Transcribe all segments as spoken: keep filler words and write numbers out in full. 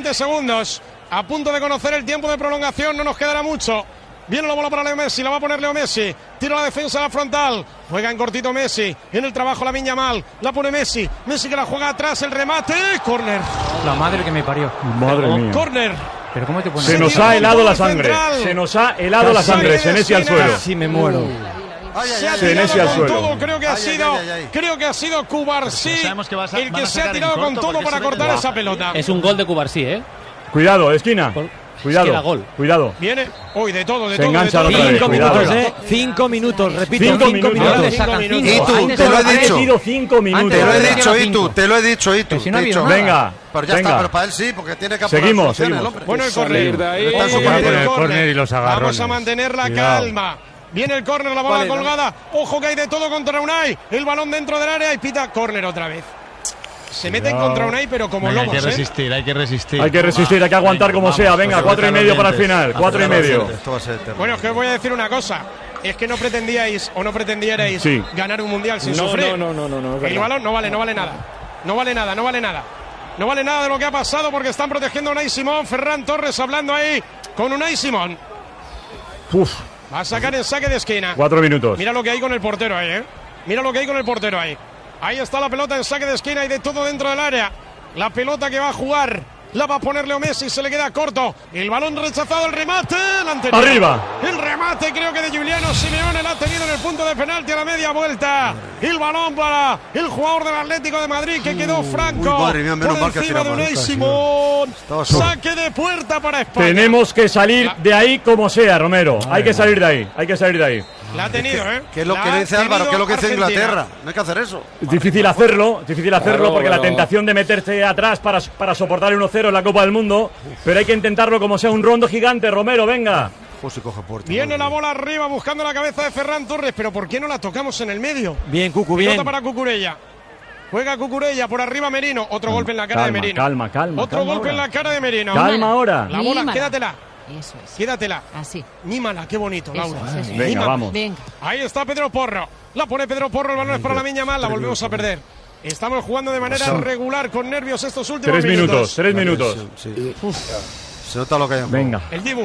veinte segundos. A punto de conocer el tiempo de prolongación, no nos quedará mucho. Viene la bola para Leo Messi, la va a poner Leo Messi. Tira la defensa a la frontal. Juega en cortito Messi. En el trabajo Lamine Yamal. La pone Messi. Messi que la juega atrás, el remate. Córner. La madre que me parió. Madre mía. Córner. Pero cómo te pones. Se nos ha helado la sangre. Se nos ha helado la sangre. Senesi al suelo. Sí, me muero. Se ha tirado con todo, creo que ha sido, creo que ha sido Cubarsí el que se ha tirado con todo para cortar esa pelota. Es un gol de Cubarsí, ¿eh? Cuidado, esquina. Cuidado, es que gol. Cuidado. Viene, hoy de todo, de se todo. Engancha de todo. Cinco minutos, ¿eh? Cinco minutos, repito. Cinco, cinco minutos. minutos. Cinco minutos. Y tú, te lo he dicho. Cinco minutos. Te lo he dicho, y tú, te lo he dicho, y tú. Si no ha dicho. Venga. Pero ya venga. está, pero para él sí, porque tiene que apurar. Seguimos, seguimos. Bueno, el córner. El córner y los agarrones. Vamos a mantener la Cuidado. calma. Viene el córner, la bola vale, colgada. No. Ojo que hay de todo contra Unai. El balón dentro del área y pita córner otra vez. Se meten contra Unai, pero como venga, lobos. Hay que resistir, ¿eh? hay que resistir. Hay que resistir, hay que aguantar venga, como vamos, sea. Venga, pues cuatro y medio para el final. Cuatro y medio. Esto va a ser eterno. Bueno, es que os voy a decir una cosa. Es que no pretendíais o no pretendierais sí. ganar un mundial sin no, sufrir. No, no, no, no, no. El balón no vale, no vale nada. No vale nada, no vale nada. No vale nada de lo que ha pasado porque están protegiendo a Unai Simón. Ferran Torres hablando ahí con Unai Simón. Uf. Va a sacar en saque de esquina. Cuatro minutos. Mira lo que hay con el portero ahí, ¿eh? Mira lo que hay con el portero ahí. Ahí está la pelota en saque de esquina y de todo dentro del área. La pelota que va a jugar la va a poner Leo Messi, se le queda corto. El balón rechazado, el remate. El anterior. Arriba. El remate creo que de Giuliano Simeone la ha tenido en el punto de penalti a la media vuelta. El balón para el jugador del Atlético de Madrid que quedó franco. Uy, madre mía, menos por mal que ha encima tirado de Unai mal, Simón. Estaba solo. Saque de puerta para España. Tenemos que salir de ahí como sea, Romero. Hay que salir de ahí, hay que salir de ahí. La ha tenido, ¿eh? ¿Qué es lo La que ha dice Álvaro? ¿Qué es lo que dice Argentina. Inglaterra? No hay que hacer eso. Es difícil hacerlo, es difícil hacerlo Claro, porque la pero- tentación de meterse atrás para, para soportar el uno cero en la Copa del Mundo, pero hay que intentarlo como sea un rondo gigante, Romero, venga. José coge puerta. Viene la bola arriba buscando la cabeza de Ferran Torres, pero ¿por qué no la tocamos en el medio? Bien, Cucu, bien. Pelota para Cucurella. Juega Cucurella por arriba Merino. Otro golpe en la cara calma, de Merino. calma, calma, Otro calma golpe ahora. en la cara de Merino. Calma ahora. La bola, Mímala. quédatela. Eso es. Quédatela. Así. Mímala, qué bonito, Eso Laura. es, eso es. Venga, Mímala. vamos. Venga. Ahí está Pedro Porro. La pone Pedro Porro, el balón es para la Miña Mal, la volvemos a perder. Estamos jugando de manera regular, con nervios estos últimos Tres minutos, tres minutos. Sí. Se nota lo que hay. Venga. El Dibu.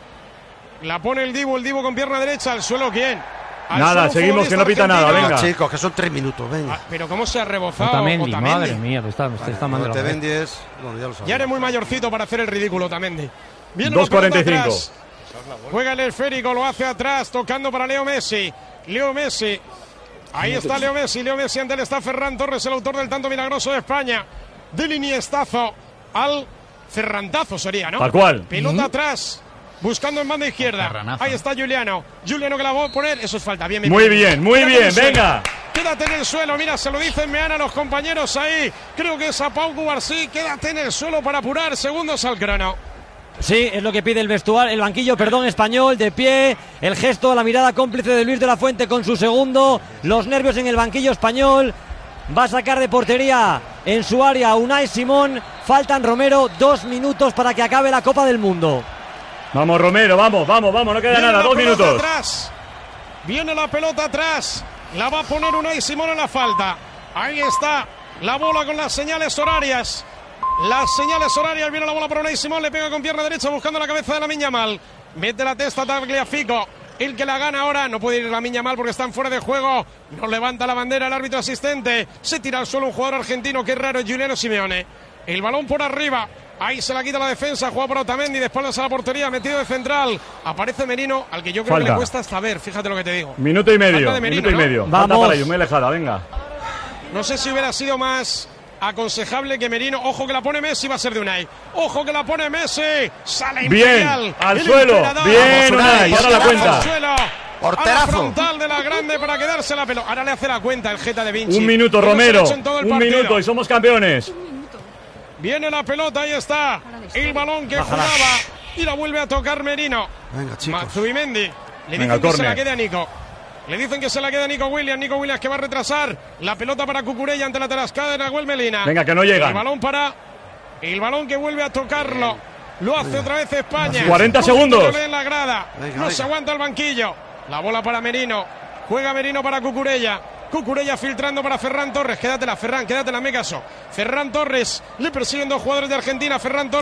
La pone el Dibu, el Dibu con pierna derecha. ¿Al suelo quién? Al Nada, suelo un seguimos, que no futbolista pita nada, argentino. venga. Chicos, que son tres minutos, venga. Ah, pero cómo se ha rebozado Otamendi, Otamendi. madre mía, pues está, está, está mal de Cuando la te cabeza. ven diez, bueno, ya lo sabes. Ya eres muy mayorcito para hacer el ridículo, Otamendi. Viene dos la pelota cuarenta y cinco. atrás. Juega el esférico, lo hace atrás, tocando para Leo Messi. Leo Messi. Ahí está Leo Messi. Leo Messi, ante él está Ferran Torres, el autor del tanto milagroso de España. Del iniestazo al ferrantazo sería, ¿no? Tal cual. Pelota atrás. Buscando en banda izquierda. Ferranazo. Ahí está Giuliano. Giuliano que la va a poner. Eso es falta. Bien, bien, Muy bien, muy Quédate en bien, el suelo. venga. Quédate en el suelo. Mira, se lo dicen Meana a los compañeros ahí. Creo que es a Pau Cubarsí. Quédate en el suelo para apurar. Segundos al crono. Sí, es lo que pide el vestuario, el banquillo, perdón, español, de pie, el gesto, la mirada cómplice de Luis de la Fuente con su segundo, los nervios en el banquillo español, va a sacar de portería en su área Unai Simón, faltan, Romero, dos minutos para que acabe la Copa del Mundo. Vamos, Romero, vamos, vamos, vamos, no queda Viene nada, la dos pelota minutos. Atrás. Viene la pelota atrás. La va a poner Unai Simón en la falta. Ahí está la bola con las señales horarias. Las señales horarias. Viene la bola para Unai Simón. Le pega con pierna derecha buscando la cabeza de la Lamine Yamal. Mete la testa Tagliafico. El que la gana ahora. No puede ir la Lamine Yamal porque están fuera de juego. No levanta la bandera el árbitro asistente. Se tira al suelo un jugador argentino. Qué raro es Giuliano Simeone. El balón por arriba. Ahí se la quita la defensa. Juega para Otamendi. De espaldas a la portería. Metido de central. Aparece Merino. Al que yo creo Falta. que le cuesta hasta ver. Fíjate lo que te digo. Minuto y medio, Falta de Merino, minuto y ¿no? medio. Vamos. Falta para ello, muy alejada, venga. No sé si hubiera sido más aconsejable que Merino. Ojo que la pone Messi, va a ser de Unai. Ojo que la pone Messi. Sale Bien, Imperial. al El suelo. Imperador. Bien, Vamos, Unai, y ahora la Al cuenta. suelo. A la Porterazo. frontal de la grande para quedarse la pelota. Ahora le hace la cuenta el Geta de Vinci. Un minuto, Que no se le Romero. ha hecho en todo el Un partido. minuto y somos campeones. Viene la pelota, ahí está. El balón que Bájala. jugaba. Y la vuelve a tocar Merino. Venga, chicos. Matsubimendi. Le Venga, dicen que se córner. la quede a Nico. Le dicen que se la queda a Nico Williams. Nico Williams que va a retrasar. La pelota para Cucurella ante la tarascada de Nahuel Melina. Venga, que no llegan. El balón para. El balón que vuelve a tocarlo. Lo hace otra vez España. cuarenta Un poquito segundos. de en la grada. Venga, no venga. se aguanta el banquillo. La bola para Merino. Juega Merino para Cucurella. Cucurella filtrando para Ferran Torres. Quédatela, Ferran, quédatela, me caso. Ferran Torres. Le persiguen dos jugadores de Argentina. Ferran Torres.